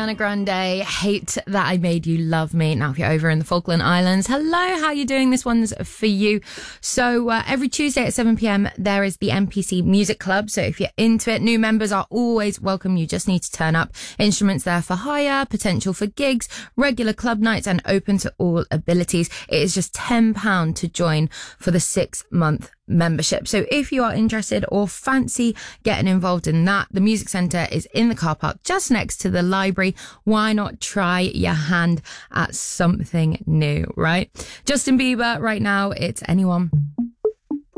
Ariana Grande, Hate That I Made You Love Me. Now, if you're over in the Falkland Islands, hello, how are you doing? This one's for you. So every Tuesday at 7 p.m, there is the MPC Music Club. So if you're into it, new members are always welcome. You just need to turn up. Instruments there for hire, potential for gigs, regular club nights, and open to all abilities. It is just £10 to join for the 6-month membership. So if you are interested or fancy getting involved in that, the music centre is in the car park just next to the library. Why not try your hand at something new, right? Justin Bieber right now, it's Anyone.